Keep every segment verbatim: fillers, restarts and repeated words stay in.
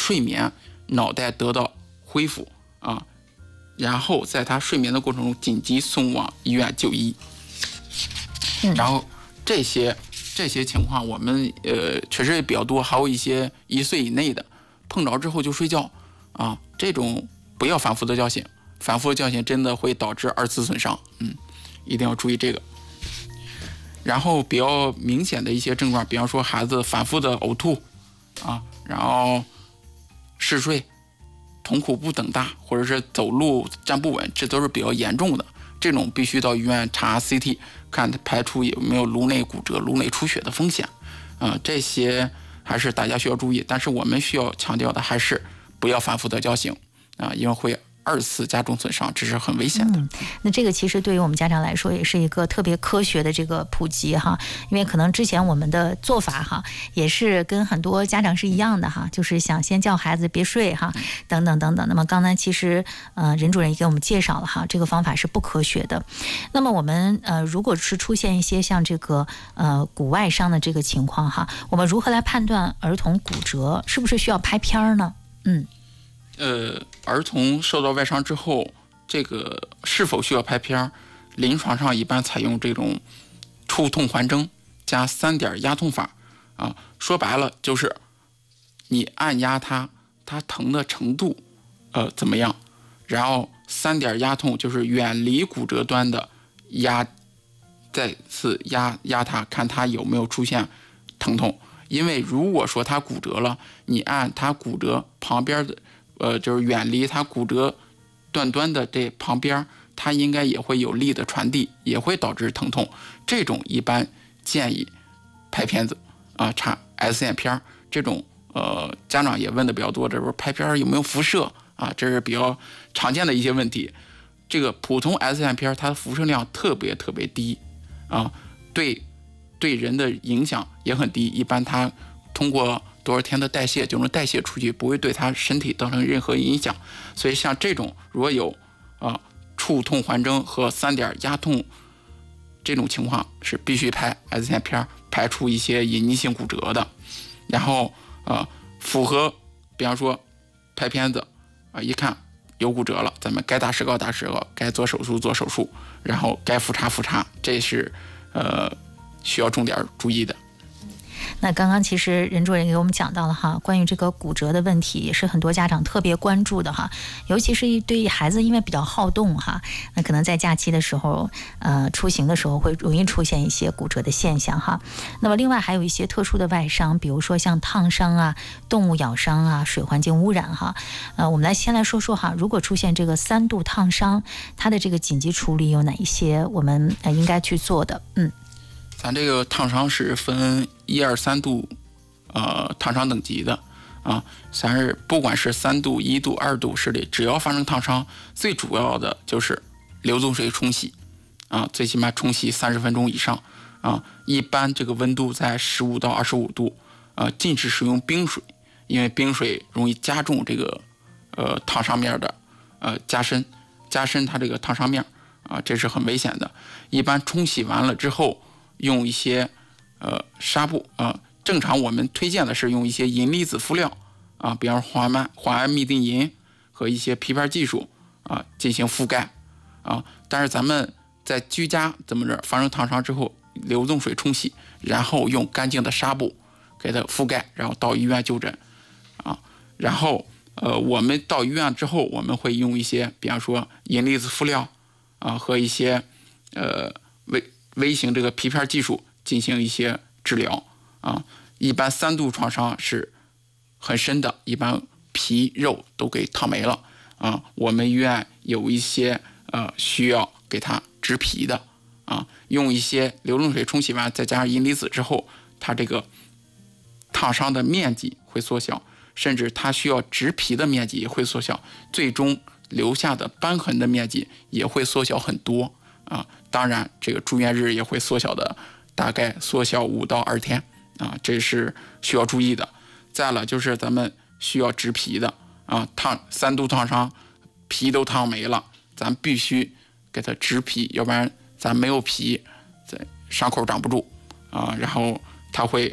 睡眠脑袋得到恢复啊，然后在他睡眠的过程中紧急送往医院就医。 嗯、 然后这些这些情况我们呃确实也比较多，还有一些一岁以内的碰着之后就睡觉啊，这种不要反复的叫醒，反复的叫醒真的会导致二次损伤，嗯，一定要注意这个。然后比较明显的一些症状，比方说孩子反复的呕吐啊，然后嗜睡、瞳孔不等大，或者是走路站不稳，这都是比较严重的。这种必须到医院查 C T， 看排除有没有颅内骨折、颅内出血的风险。啊、呃，这些还是大家需要注意。但是我们需要强调的还是不要反复的叫醒啊、呃，因为会二次加重损伤，这是很危险的、 嗯。那这个其实对于我们家长来说也是一个特别科学的这个普及哈，因为可能之前我们的做法哈也是跟很多家长是一样的哈，就是想先叫孩子别睡哈，等等等等。那么刚才其实呃任主任也给我们介绍了哈，这个方法是不科学的。那么我们呃如果是出现一些像这个呃骨外伤的这个情况哈，我们如何来判断儿童骨折是不是需要拍片呢？嗯。 呃，儿童受到外伤之后，这个是否需要拍片？临床上一般采用这种触痛还针加三点压痛法啊。说白了就是你按压它，它疼的程度呃怎么样？然后三点压痛就是远离骨折端的压，再次压压它，看它有没有出现疼痛。因为如果说它骨折了，你按它骨折旁边的。呃，就是远离它骨折断端的这旁边，它应该也会有力的传递，也会导致疼痛。这种一般建议拍片子啊，查 X 线片。这种呃，家长也问的比较多，这不拍片有没有辐射啊？这是比较常见的一些问题。这个普通 X 线片它的辐射量特别特别低啊，对对人的影响也很低。一般它通过多少天的代谢就能代谢出去，不会对他身体造成任何影响。所以像这种如果有啊、呃、触痛还针和三点压痛这种情况，是必须拍 X 线片排除一些隐匿性骨折的。然后呃符合，比方说拍片子啊、呃，一看有骨折了，咱们该打石膏打石膏，该做手术做手术，然后该复查复查，这是呃需要重点注意的。 那刚刚其实任主任给我们讲到了哈，关于这个骨折的问题，也是很多家长特别关注的哈，尤其是对于孩子，因为比较好动哈，那可能在假期的时候，呃，出行的时候会容易出现一些骨折的现象哈。那么另外还有一些特殊的外伤，比如说像烫伤啊、动物咬伤啊、水环境污染哈。呃，我们来先来说说哈，如果出现这个三度烫伤，它的这个紧急处理有哪一些我们呃应该去做的？嗯。 咱这个烫伤是分一二三度，呃，烫伤等级的啊。咱是不管是三度、一度、二度视力，只要发生烫伤，最主要的就是流动水冲洗啊，最起码冲洗三十分钟以上啊。一般这个温度在十五到二十五度啊，禁止使用冰水，因为冰水容易加重这个呃烫伤面的呃加深，加深它这个烫伤面啊，这是很危险的。一般冲洗完了之后，用一些呃纱布啊、呃，正常我们推荐的是用一些银离子敷料啊，比方说磺胺、磺胺嘧啶银和一些皮片技术啊进行覆盖啊。但是咱们在居家怎么着发生烫伤之后，流动水冲洗，然后用干净的纱布给它覆盖，然后到医院就诊啊。然后呃，我们到医院之后，我们会用一些，比方说银离子敷料啊和一些呃微。微型这个皮片技术进行一些治疗啊，一般三度创伤是很深的，一般皮肉都给烫没了啊。我们医院有一些呃需要给它植皮的啊，用一些流动水冲洗完，再加上银离子之后，它这个烫伤的面积会缩小，甚至它需要植皮的面积也会缩小，最终留下的瘢痕的面积也会缩小很多。啊，当然，这个住院日也会缩小的，大概缩小五到二天啊，这是需要注意的。再了就是咱们需要植皮的啊，烫三度烫伤，皮都烫没了，咱必须给它植皮，要不然咱没有皮，在伤口长不住啊，然后它会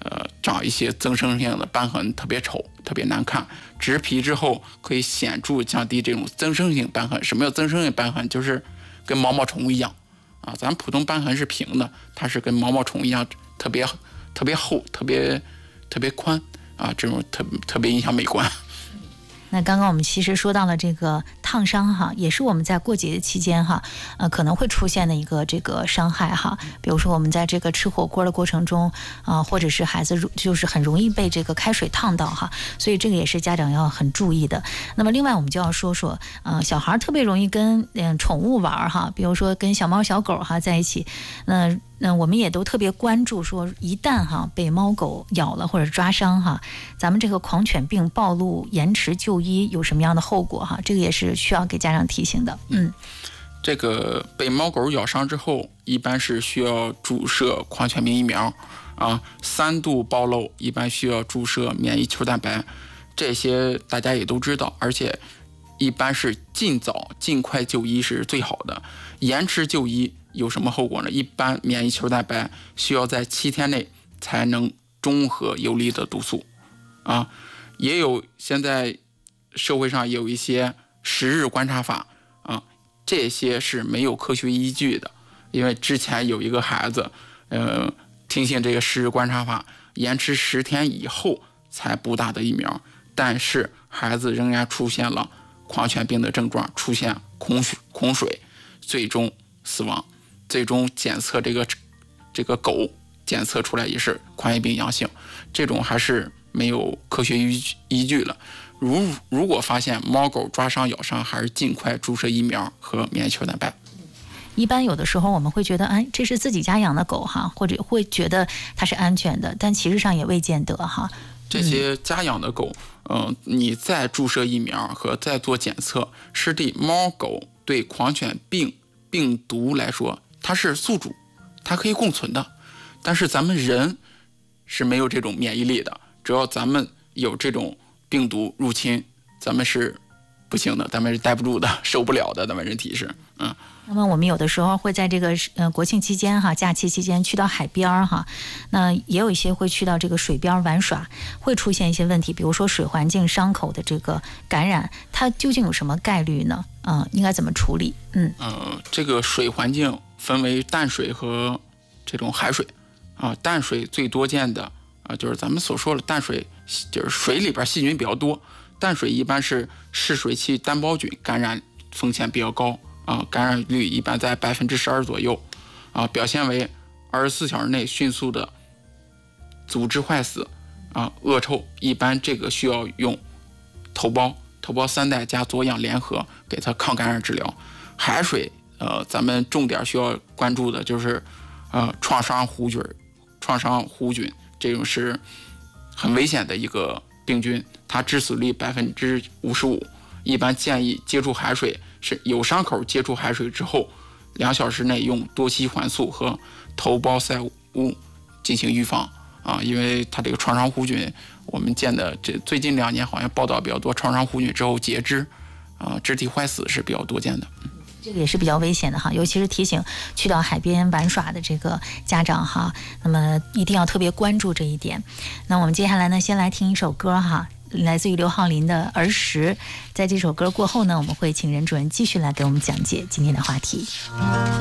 呃长一些增生性的瘢痕，特别丑，特别难看。植皮之后可以显著降低这种增生性瘢痕。什么叫增生性瘢痕？就是跟毛毛虫一样啊，咱普通瘢痕是平的，它是跟毛毛虫一样，特别特别厚，特别特别宽啊，这种特特别影响美观。 那刚刚我们其实说到了这个烫伤哈，也是我们在过节期间哈，呃可能会出现的一个这个伤害哈。比如说我们在这个吃火锅的过程中啊、呃，或者是孩子就是很容易被这个开水烫到哈，所以这个也是家长要很注意的。那么另外我们就要说说，呃小孩特别容易跟嗯宠物玩哈，比如说跟小猫小狗哈在一起，那。那我们也都特别关注说，一旦哈被猫狗咬了或者抓伤哈，咱们这个狂犬病暴露延迟就医有什么样的后果哈？这个也是需要给家长提醒的。嗯， 这个被猫狗咬伤之后，一般是需要注射狂犬病疫苗啊，三度暴露一般需要注射免疫球蛋白，这些大家也都知道，而且一般是尽早尽快就医是最好的，延迟就医有什么后果呢？一般免疫球蛋白需要在七天内才能中和游离的毒素啊。也有现在社会上有一些十日观察法啊，这些是没有科学依据的。因为之前有一个孩子，呃，听信这个十日观察法，延迟十天以后才补打的疫苗，但是孩子仍然出现了狂犬病的症状，出现恐水，恐水，最终死亡。最终检测这个这个狗检测出来也是狂犬病阳性，这种还是没有科学依据依据了。如如果发现猫狗抓伤咬伤，还是尽快注射疫苗和免疫球蛋白。 一般有的时候我们会觉得，哎，这是自己家养的狗哈，或者会觉得它是安全的，但其实上也未见得哈。 这些家养的狗，嗯、呃，你再注射疫苗和再做检测，是对猫狗对狂犬病病毒来说，它是宿主，它可以共存的。但是咱们人是没有这种免疫力的，只要咱们有这种病毒入侵，咱们是不行的，咱们是待不住的，受不了的，咱们人体是嗯。 那么我们有的时候会在这个呃国庆期间哈，假期期间去到海边哈，那也有一些会去到这个水边玩耍，会出现一些问题，比如说水环境伤口的这个感染，它究竟有什么概率呢？嗯、呃，应该怎么处理？嗯呃，这个水环境分为淡水和这种海水啊，淡水最多见的啊，就是咱们所说的淡水，就是水里边细菌比较多，淡水一般是嗜水期单胞菌感染风险比较高。啊，感染率一般在百分之十二左右，啊，表现为二十四小时内迅速的组织坏死，啊，恶臭，一般这个需要用头孢、头孢三代加左氧联合给它抗感染治疗。海水，呃，咱们重点需要关注的就是，呃，创伤弧菌，创伤弧菌这种是很危险的一个病菌，它致死率百分之五十五，一般建议接触海水。是有伤口接触海水之后，两小时内用多烯环素和头孢赛物进行预防啊，因为它这个创伤弧菌，我们见的这最近两年好像报道比较多，创伤弧菌之后截肢啊，肢体坏死是比较多见的。 这个也是比较危险的哈，尤其是提醒去到海边玩耍的这个家长哈，那么一定要特别关注这一点。那我们接下来呢，先来听一首歌哈。来自于刘浩林的儿时，在这首歌过后呢，我们会请任主任继续来给我们讲解今天的话题。